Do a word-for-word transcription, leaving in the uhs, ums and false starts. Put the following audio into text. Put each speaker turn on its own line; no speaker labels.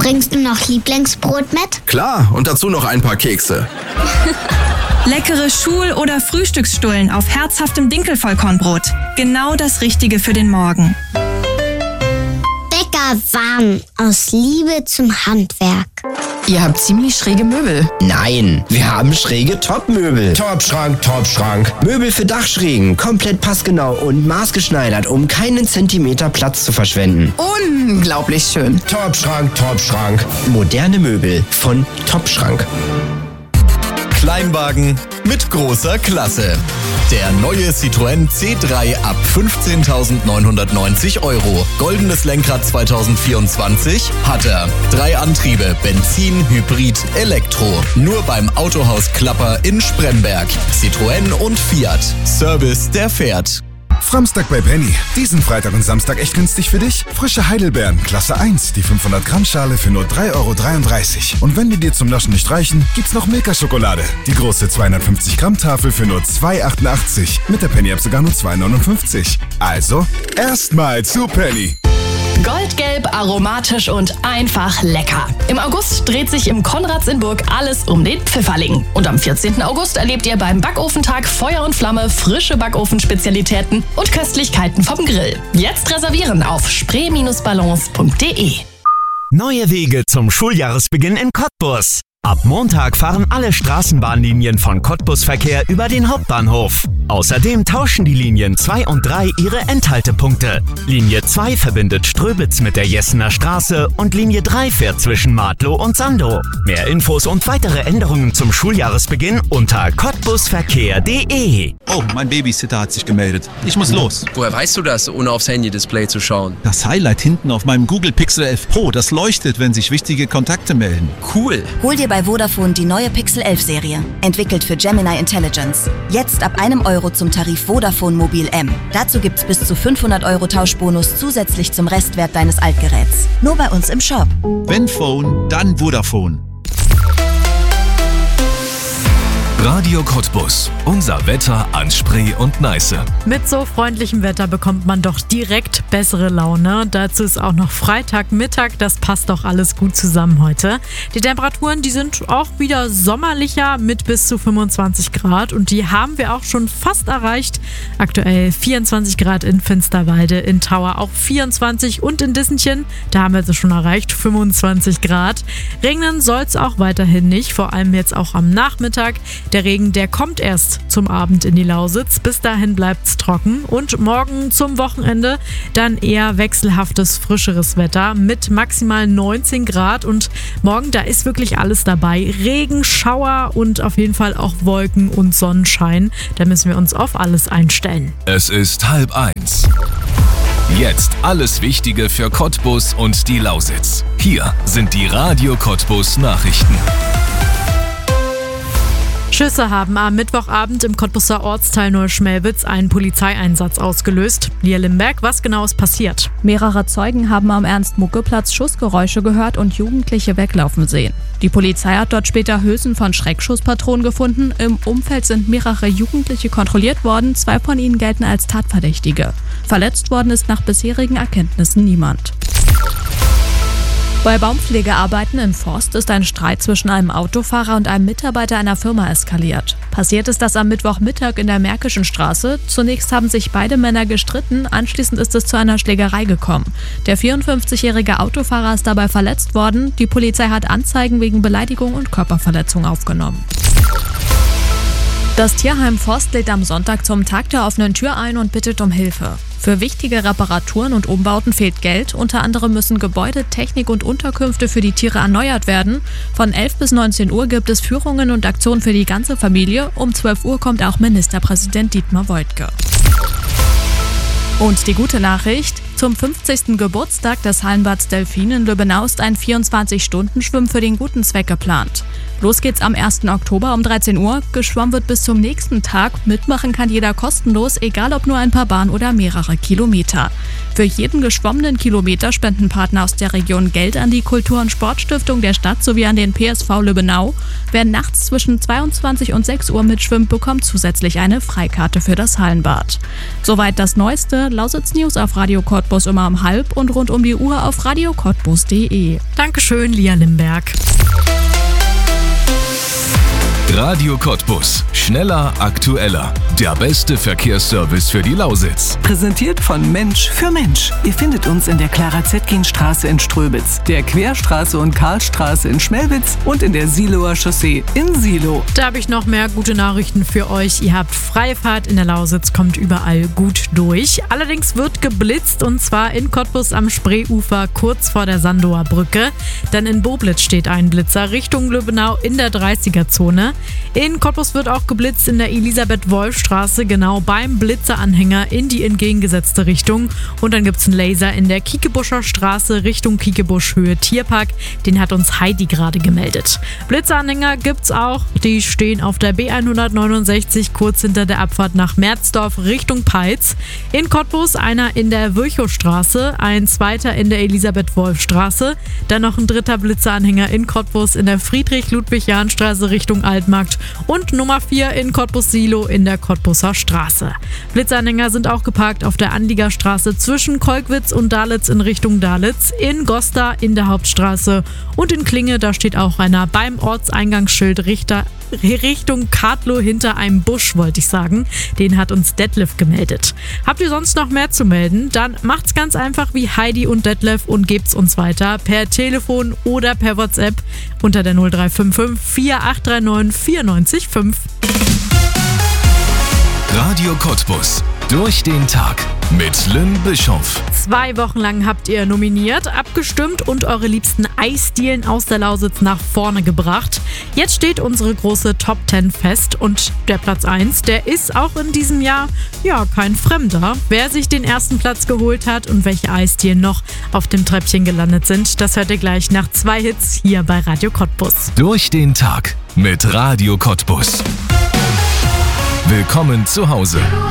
Bringst du noch Lieblingsbrot mit?
Klar, und dazu noch ein paar Kekse.
Leckere Schul- oder Frühstücksstullen auf herzhaftem Dinkelvollkornbrot. Genau das Richtige für den Morgen.
Bäckerwaren aus Liebe zum Handwerk.
Ihr habt ziemlich schräge Möbel.
Nein, wir haben schräge Topmöbel. Topschrank, Topschrank. Möbel für Dachschrägen, komplett passgenau und maßgeschneidert, um keinen Zentimeter Platz zu verschwenden.
Unglaublich schön.
Topschrank, Topschrank. Moderne Möbel von Topschrank.
Kleinwagen mit großer Klasse. Der neue Citroën C drei ab fünfzehntausendneunhundertneunzig Euro. Goldenes Lenkrad zwanzig vierundzwanzig hat er. Drei Antriebe, Benzin, Hybrid, Elektro. Nur beim Autohaus Klapper in Spremberg. Citroën und Fiat. Service, der fährt.
Framstag bei Penny. Diesen Freitag und Samstag echt günstig für dich? Frische Heidelbeeren, Klasse eins, die fünfhundert Gramm Schale für nur drei Euro dreiunddreißig. Und wenn die dir zum Naschen nicht reichen, gibt's noch Milka-Schokolade. Die große zweihundertfünfzig Gramm Tafel für nur zwei Euro achtundachtzig. Mit der Penny-App sogar nur zwei Euro neunundfünfzig. Also, erstmal zu Penny.
Goldgelb, aromatisch und einfach lecker. Im August dreht sich im Konrads in Burg alles um den Pfifferling. Und am vierzehnten August erlebt ihr beim Backofentag Feuer und Flamme frische Backofenspezialitäten und Köstlichkeiten vom Grill. Jetzt reservieren auf spree Bindestrich ballons punkt de.
Neue Wege zum Schuljahresbeginn in Cottbus. Ab Montag fahren alle Straßenbahnlinien von Cottbus-Verkehr über den Hauptbahnhof. Außerdem tauschen die Linien zwei und drei ihre Endhaltepunkte. Linie zwei verbindet Ströbitz mit der Jessener Straße und Linie drei fährt zwischen Martlow und Sandow. Mehr Infos und weitere Änderungen zum Schuljahresbeginn unter cottbusverkehr punkt de.
Oh, mein Babysitter hat sich gemeldet. Ich muss los.
Woher weißt du das, ohne aufs Handy-Display zu schauen?
Das Highlight hinten auf meinem Google Pixel elf Pro, das leuchtet, wenn sich wichtige Kontakte melden.
Cool.
Hol dir bei Vodafone die neue Pixel elf Serie. Entwickelt für Gemini Intelligence. Jetzt ab einem Euro zum Tarif Vodafone Mobil M. Dazu gibt's bis zu fünfhundert Euro Tauschbonus zusätzlich zum Restwert deines Altgeräts. Nur bei uns im Shop.
Wenn Phone, dann Vodafone.
Radio Cottbus. Unser Wetter an Spree und Neiße.
Mit so freundlichem Wetter bekommt man doch direkt bessere Laune. Dazu ist auch noch Freitagmittag. Das passt doch alles gut zusammen heute. Die Temperaturen, die sind auch wieder sommerlicher mit bis zu fünfundzwanzig Grad. Und die haben wir auch schon fast erreicht. Aktuell vierundzwanzig Grad in Finsterwalde, in Tauer auch vierundzwanzig und in Dissenchen, da haben wir sie schon erreicht, fünfundzwanzig Grad. Regnen soll es auch weiterhin nicht, vor allem jetzt auch am Nachmittag. Der Regen, der kommt erst zum Abend in die Lausitz. Bis dahin bleibt es trocken. Und morgen zum Wochenende dann eher wechselhaftes, frischeres Wetter mit maximal neunzehn Grad. Und morgen, da ist wirklich alles dabei. Regen, Schauer und auf jeden Fall auch Wolken und Sonnenschein. Da müssen wir uns auf alles einstellen.
Es ist halb eins. Jetzt alles Wichtige für Cottbus und die Lausitz. Hier sind die Radio Cottbus Nachrichten.
Schüsse haben am Mittwochabend im Cottbuser Ortsteil Neuschmelwitz einen Polizeieinsatz ausgelöst. Lia Limberg, was genau ist passiert?
Mehrere Zeugen haben am Ernst-Mucke-Platz Schussgeräusche gehört und Jugendliche weglaufen sehen. Die Polizei hat dort später Hülsen von Schreckschusspatronen gefunden. Im Umfeld sind mehrere Jugendliche kontrolliert worden. Zwei von ihnen gelten als Tatverdächtige. Verletzt worden ist nach bisherigen Erkenntnissen niemand. Bei Baumpflegearbeiten in Forst ist ein Streit zwischen einem Autofahrer und einem Mitarbeiter einer Firma eskaliert. Passiert ist das am Mittwochmittag in der Märkischen Straße. Zunächst haben sich beide Männer gestritten, anschließend ist es zu einer Schlägerei gekommen. Der vierundfünfzigjährige Autofahrer ist dabei verletzt worden. Die Polizei hat Anzeigen wegen Beleidigung und Körperverletzung aufgenommen. Das Tierheim Forst lädt am Sonntag zum Tag der offenen Tür ein und bittet um Hilfe. Für wichtige Reparaturen und Umbauten fehlt Geld. Unter anderem müssen Gebäude, Technik und Unterkünfte für die Tiere erneuert werden. Von elf bis neunzehn Uhr gibt es Führungen und Aktionen für die ganze Familie. Um zwölf Uhr kommt auch Ministerpräsident Dietmar Woidke. Und die gute Nachricht: Zum fünfzigsten Geburtstag des Hallenbads Delfin in Lübbenau ist ein vierundzwanzig Stunden Schwimmen für den guten Zweck geplant. Los geht's am ersten Oktober um dreizehn Uhr. Geschwommen wird bis zum nächsten Tag. Mitmachen kann jeder kostenlos, egal ob nur ein paar Bahnen oder mehrere Kilometer. Für jeden geschwommenen Kilometer spenden Partner aus der Region Geld an die Kultur- und Sportstiftung der Stadt sowie an den P S V Lübbenau. Wer nachts zwischen zweiundzwanzig und sechs Uhr mitschwimmt, bekommt zusätzlich eine Freikarte für das Hallenbad. Soweit das Neueste. Lausitz News auf Radio Cottbus immer um halb und rund um die Uhr auf radio cottbus punkt de.
Dankeschön, Lia Limberg.
Radio Cottbus. Schneller, aktueller. Der beste Verkehrsservice für die Lausitz.
Präsentiert von Mensch für Mensch. Ihr findet uns in der Clara-Zetkin-Straße in Ströbitz, der Querstraße und Karlstraße in Schmelwitz und in der Siloer Chaussee in Silo.
Da habe ich noch mehr gute Nachrichten für euch. Ihr habt freie Fahrt in der Lausitz, kommt überall gut durch. Allerdings wird geblitzt und zwar in Cottbus am Spreeufer kurz vor der Sandower Brücke. Dann in Boblitz steht ein Blitzer Richtung Lübbenau in der dreißiger-Zone. In Cottbus wird auch geblitzt in der Elisabeth-Wolf-Straße, genau beim Blitzeranhänger in die entgegengesetzte Richtung. Und dann gibt es einen Laser in der Kiekebuscher Straße Richtung Kiekebusch Höhe Tierpark. Den hat uns Heidi gerade gemeldet. Blitzeranhänger gibt's auch. Die stehen auf der B hundertneunundsechzig kurz hinter der Abfahrt nach Merzdorf Richtung Peitz. In Cottbus einer in der Virchow-Straße, ein zweiter in der Elisabeth-Wolf-Straße. Dann noch ein dritter Blitzeranhänger in Cottbus in der Friedrich-Ludwig-Jahn-Straße Richtung Altmarkt. Und Nummer vier in Cottbus-Silo in der Cottbuser Straße. Blitzanhänger sind auch geparkt auf der Anliegerstraße zwischen Kolkwitz und Dalitz in Richtung Dalitz, in Gosta in der Hauptstraße und in Klinge, da steht auch einer beim Ortseingangsschild Richter, Richtung Kadlow hinter einem Busch, wollte ich sagen. Den hat uns Detlef gemeldet. Habt ihr sonst noch mehr zu melden? Dann macht's ganz einfach wie Heidi und Detlef und gebt's uns weiter per Telefon oder per WhatsApp unter der null drei fünf fünf vier acht drei neun vier neun fünf.
Radio Cottbus. Durch den Tag mit Lynn Bischoff.
Zwei Wochen lang habt ihr nominiert, abgestimmt und eure liebsten Eisdielen aus der Lausitz nach vorne gebracht. Jetzt steht unsere große Top zehn fest und der Platz eins, der ist auch in diesem Jahr ja kein Fremder. Wer sich den ersten Platz geholt hat und welche Eisdielen noch auf dem Treppchen gelandet sind, das hört ihr gleich nach zwei Hits hier bei Radio Cottbus.
Durch den Tag mit Radio Cottbus. Willkommen zu Hause.